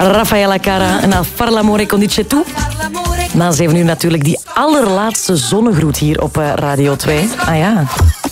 Raffaella Cara en A Far l'amore con dice tu. Na 7 uur natuurlijk die allerlaatste zonnegroet hier op Radio 2. Ah ja.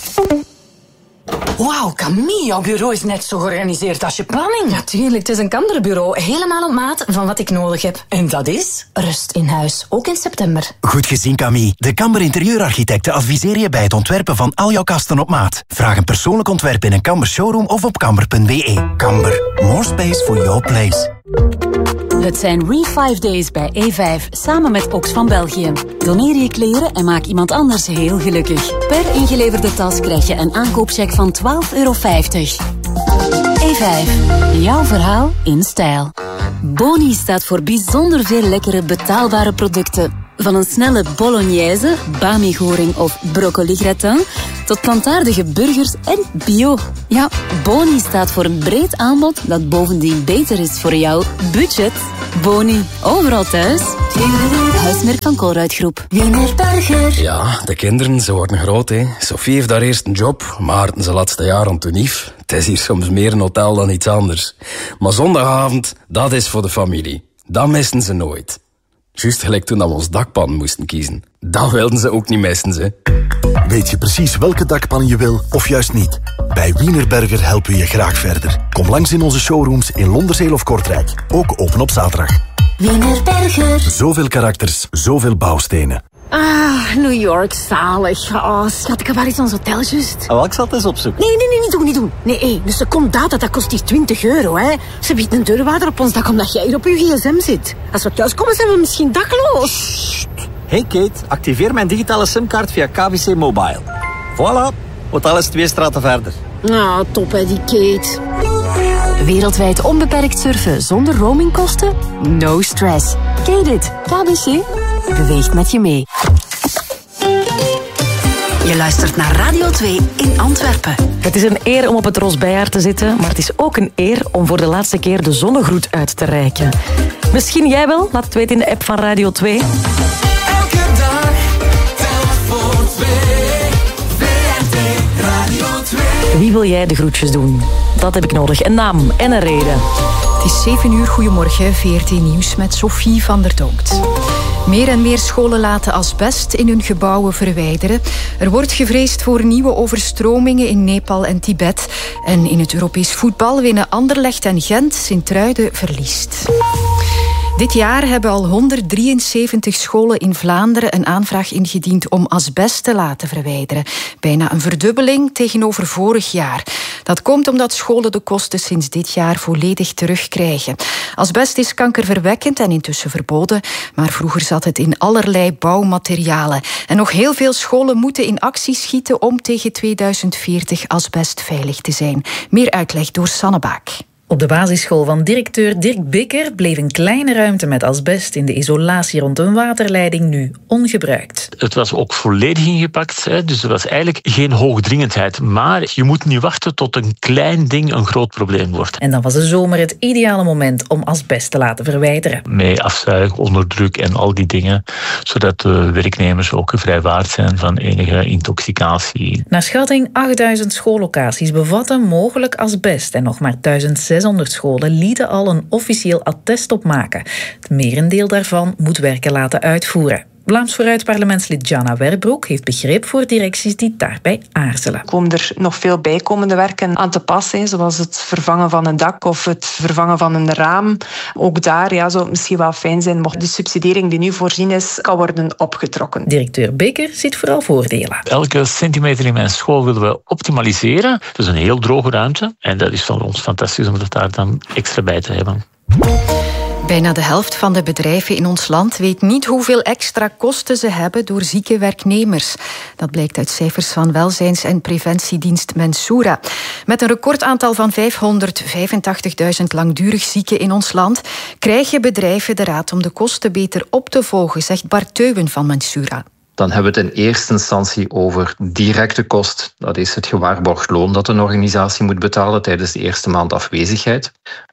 Wauw, Camille, jouw bureau is net zo georganiseerd als je planning. Natuurlijk, het is een Kamberbureau. Helemaal op maat van wat ik nodig heb. En dat is? Rust in huis, ook in september. Goed gezien, Camille. De Kamber interieurarchitecten adviseren je bij het ontwerpen van al jouw kasten op maat. Vraag een persoonlijk ontwerp in een Kamber showroom of op kamber.be. Kamber, more space for your place. Het zijn Re5 Days bij E5, samen met Ox van België. Doneer je kleren en maak iemand anders heel gelukkig. Per ingeleverde tas krijg je een aankoopcheck van €12,50. E5, jouw verhaal in stijl. Boni staat voor bijzonder veel lekkere betaalbare producten. Van een snelle bolognese, bami-goring of broccoli-gratin tot plantaardige burgers en bio. Ja, Boni staat voor een breed aanbod dat bovendien beter is voor jouw budget. Boni, overal thuis. Huismerk van Colruyt-groep. Wienerburger. Ja, de kinderen, ze worden groot, hè. Sophie heeft daar eerst een job, Maarten zijn laatste jaar aan Tunief. Het is hier soms meer een hotel dan iets anders. Maar zondagavond, dat is voor de familie. Dat missen ze nooit. Juist gelijk toen we ons dakpan moesten kiezen. Dat wilden ze ook niet missen, ze. Weet je precies welke dakpan je wil, of juist niet? Bij Wienerberger helpen we je graag verder. Kom langs in onze showrooms in Londerzeel of Kortrijk. Ook open op zaterdag. Wienerberger. Zoveel karakters, zoveel bouwstenen. Ah, New York, zalig. Oh, schat, ik heb waar iets aan ons hotel, juist. Oh, ik zal het eens opzoeken. Nee, niet doen. Nee, dus de secondaat, dat kost hier €20, hè. Ze biedt een deurwaarder op ons dak omdat jij hier op je gsm zit. Als we thuis komen, zijn we misschien dakloos. Hey Kate, activeer mijn digitale simkaart via KBC Mobile. Voilà, hotel is 2 straten verder. Nou, top hè, die Kate. Wereldwijd onbeperkt surfen zonder roamingkosten? No stress. Kate it. KBC beweegt met je mee. Je luistert naar Radio 2 in Antwerpen. Het is een eer om op het Rosbeijaar te zitten, maar het is ook een eer om voor de laatste keer de zonnegroet uit te reiken. Misschien jij wel? Laat het weten in de app van Radio 2. Elke dag, telt voor 2. VRT Radio 2. Wie wil jij de groetjes doen? Dat heb ik nodig. Een naam en een reden. Het is 7 uur. Goedemorgen. VRT Nieuws met Sophie van der Donkt. Meer en meer scholen laten asbest in hun gebouwen verwijderen. Er wordt gevreesd voor nieuwe overstromingen in Nepal en Tibet. En in het Europees voetbal winnen Anderlecht en Gent. Sint-Truiden verliest. Dit jaar hebben al 173 scholen in Vlaanderen een aanvraag ingediend om asbest te laten verwijderen. Bijna een verdubbeling tegenover vorig jaar. Dat komt omdat scholen de kosten sinds dit jaar volledig terugkrijgen. Asbest is kankerverwekkend en intussen verboden, maar vroeger zat het in allerlei bouwmaterialen. En nog heel veel scholen moeten in actie schieten om tegen 2040 asbestveilig te zijn. Meer uitleg door Sanne Baak. Op de basisschool van directeur Dirk Bikker bleef een kleine ruimte met asbest in de isolatie rond een waterleiding nu ongebruikt. Het was ook volledig ingepakt, dus er was eigenlijk geen hoogdringendheid. Maar je moet niet wachten tot een klein ding een groot probleem wordt. En dan was de zomer het ideale moment om asbest te laten verwijderen. Met afzuig, onderdruk en al die dingen, zodat de werknemers ook vrijwaard zijn van enige intoxicatie. Naar schatting 8000 schoollocaties bevatten mogelijk asbest en nog maar 1600 scholen lieten al een officieel attest opmaken. Het merendeel daarvan moet werken laten uitvoeren. Vlaams Vooruit parlementslid Jana Werbroek heeft begrip voor directies die daarbij aarzelen. Komen er nog veel bijkomende werken aan te pas, zoals het vervangen van een dak of het vervangen van een raam. Ook daar zou het misschien wel fijn zijn mocht de subsidiering die nu voorzien is, kan worden opgetrokken. Directeur Beker ziet vooral voordelen. Elke centimeter in mijn school willen we optimaliseren. Het is een heel droge ruimte en dat is van ons fantastisch om dat daar dan extra bij te hebben. Bijna de helft van de bedrijven in ons land weet niet hoeveel extra kosten ze hebben door zieke werknemers. Dat blijkt uit cijfers van welzijns- en preventiedienst Mensura. Met een recordaantal van 585.000 langdurig zieken in ons land krijgen bedrijven de raad om de kosten beter op te volgen, zegt Bart Teuwen van Mensura. Dan hebben we het in eerste instantie over directe kost. Dat is het gewaarborgd loon dat een organisatie moet betalen tijdens de eerste maand afwezigheid.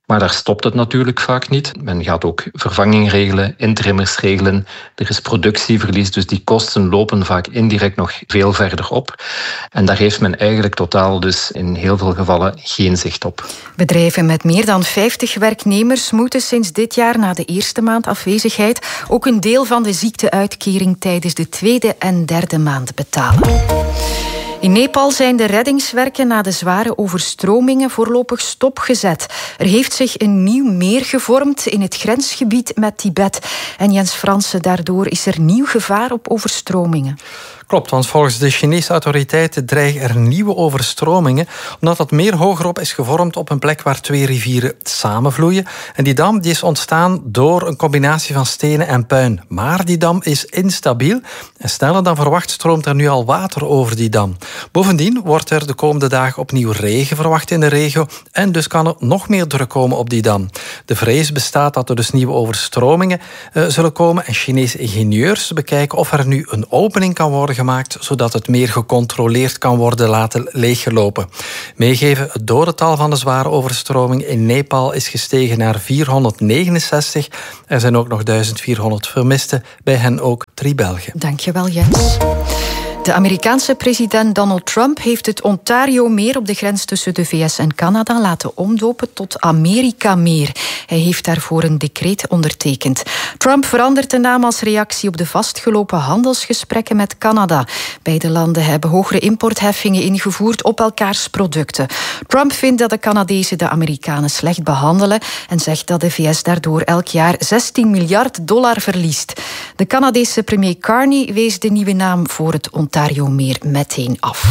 Maar daar stopt het natuurlijk vaak niet. Men gaat ook vervanging regelen, interimmers regelen. Er is productieverlies, dus die kosten lopen vaak indirect nog veel verder op. En daar heeft men eigenlijk totaal dus in heel veel gevallen geen zicht op. Bedrijven met meer dan 50 werknemers moeten sinds dit jaar na de eerste maand afwezigheid ook een deel van de ziekteuitkering tijdens de tweede en derde maand betalen. In Nepal zijn de reddingswerken na de zware overstromingen voorlopig stopgezet. Er heeft zich een nieuw meer gevormd in het grensgebied met Tibet. En Jens Fransen, daardoor is er nieuw gevaar op overstromingen. Klopt, want volgens de Chinese autoriteiten dreigen er nieuwe overstromingen, omdat het meer hogerop is gevormd op een plek waar 2 rivieren samenvloeien. En die dam die is ontstaan door een combinatie van stenen en puin. Maar die dam is instabiel en sneller dan verwacht stroomt er nu al water over die dam. Bovendien wordt er de komende dagen opnieuw regen verwacht in de regio en dus kan er nog meer druk komen op die dam. De vrees bestaat dat er dus nieuwe overstromingen zullen komen en Chinese ingenieurs bekijken of er nu een opening kan worden gemaakt, zodat het meer gecontroleerd kan worden laten leeggelopen. Meegeven, het dodental van de zware overstroming in Nepal is gestegen naar 469. Er zijn ook nog 1400 vermisten, bij hen ook 3 Belgen. Dankjewel, Jens. De Amerikaanse president Donald Trump heeft het Ontario-meer op de grens tussen de VS en Canada laten omdopen tot Amerika-meer. Hij heeft daarvoor een decreet ondertekend. Trump verandert de naam als reactie op de vastgelopen handelsgesprekken met Canada. Beide landen hebben hogere importheffingen ingevoerd op elkaars producten. Trump vindt dat de Canadezen de Amerikanen slecht behandelen en zegt dat de VS daardoor elk jaar $16 miljard verliest. De Canadese premier Carney wees de nieuwe naam voor het Ontario-meer meteen af.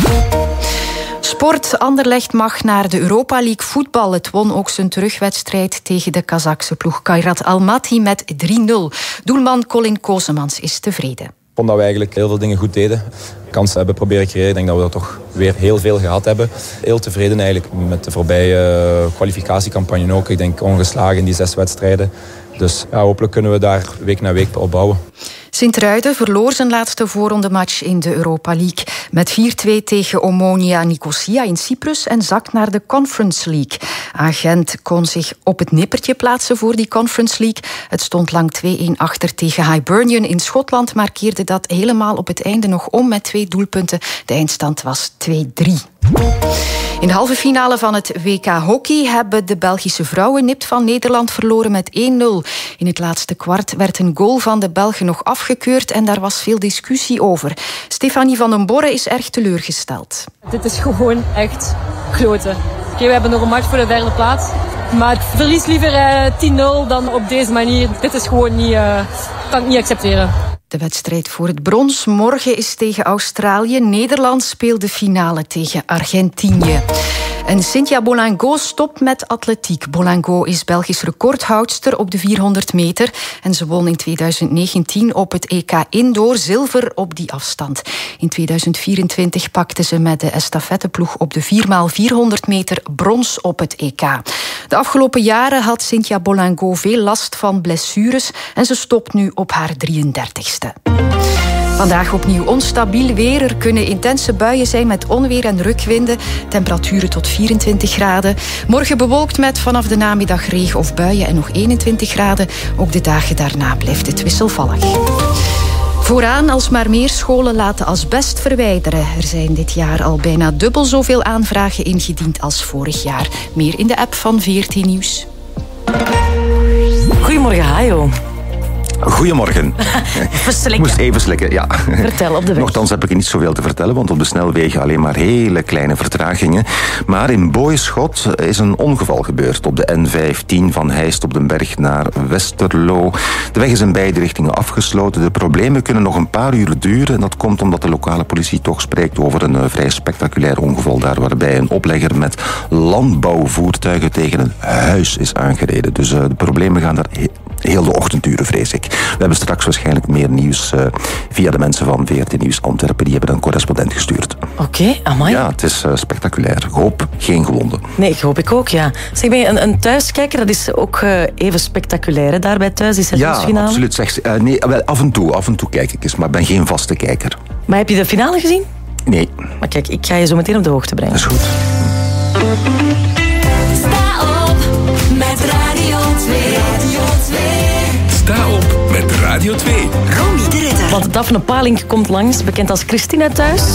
Sport. Anderlecht mag naar de Europa League voetbal. Het won ook zijn terugwedstrijd tegen de Kazachse ploeg Kairat Almaty met 3-0. Doelman Colin Kosemans is tevreden. Ik vond dat we eigenlijk heel veel dingen goed deden. Kansen hebben proberen creëren. Ik denk dat we dat toch weer heel veel gehad hebben. Heel tevreden eigenlijk met de voorbije kwalificatiecampagne ook. Ik denk ongeslagen in die 6 wedstrijden. Dus ja, hopelijk kunnen we daar week na week op bouwen. Sint-Truiden verloor zijn laatste voorrondematch in de Europa League. Met 4-2 tegen Omonia Nicosia in Cyprus en zakt naar de Conference League. Gent kon zich op het nippertje plaatsen voor die Conference League. Het stond lang 2-1 achter tegen Hibernian in Schotland, maar keerde dat helemaal op het einde nog om met 2 doelpunten. De eindstand was 2-3. In de halve finale van het WK Hockey hebben de Belgische vrouwen nipt van Nederland verloren met 1-0. In het laatste kwart werd een goal van de Belgen nog afgekeurd en daar was veel discussie over. Stefanie van den Borre is erg teleurgesteld. Dit is gewoon echt kloten. Oké, we hebben nog een match voor de 3e plaats. Maar ik verlies liever 10-0 dan op deze manier. Dit is gewoon niet, kan ik niet accepteren. De wedstrijd voor het brons morgen is tegen Australië. Nederland speelt de finale tegen Argentinië. En Cynthia Bolingo stopt met atletiek. Bolingo is Belgisch recordhoudster op de 400 meter. En ze won in 2019 op het EK Indoor zilver op die afstand. In 2024 pakte ze met de estafetteploeg op de 4x400 meter brons op het EK. De afgelopen jaren had Cynthia Bolingo veel last van blessures en ze stopt nu op haar 33ste. Vandaag opnieuw onstabiel weer. Er kunnen intense buien zijn met onweer en rukwinden. Temperaturen tot 24 graden. Morgen bewolkt met vanaf de namiddag regen of buien en nog 21 graden. Ook de dagen daarna blijft het wisselvallig. Vooraan alsmaar meer scholen laten asbest verwijderen. Er zijn dit jaar al bijna dubbel zoveel aanvragen ingediend als vorig jaar. Meer in de app van VRT Nieuws. Goedemorgen, Hajo. Goedemorgen. Ik moest even slikken, ja. Vertel op de weg. Nochtans heb ik niet zoveel te vertellen, want op de snelwegen alleen maar hele kleine vertragingen. Maar in Boyschot is een ongeval gebeurd op de N15 van Heist op den Berg naar Westerlo. De weg is in beide richtingen afgesloten. De problemen kunnen nog een paar uur duren. En dat komt omdat de lokale politie toch spreekt over een vrij spectaculair ongeval daar, waarbij een oplegger met landbouwvoertuigen tegen een huis is aangereden. Dus de problemen gaan daar heel de ochtenduren, vrees ik. We hebben straks waarschijnlijk meer nieuws via de mensen van VRT Nieuws Antwerpen. Die hebben een correspondent gestuurd. Oké, amai. Ja, het is spectaculair. Ik hoop geen gewonden. Nee, hoop ik ook, ja. Zeg, ben je een thuiskijker? Dat is ook even spectaculair, hè? Daarbij thuis is het ja, finale. Absoluut. Nee, wel, af en toe kijk ik eens, maar ik ben geen vaste kijker. Maar heb je de finale gezien? Nee. Maar kijk, ik ga je zo meteen op de hoogte brengen. Dat is goed. Sta op met Radio 2. Radio 2. Sta op met Radio 2. Want Daphne Palink komt langs, bekend als Christina thuis.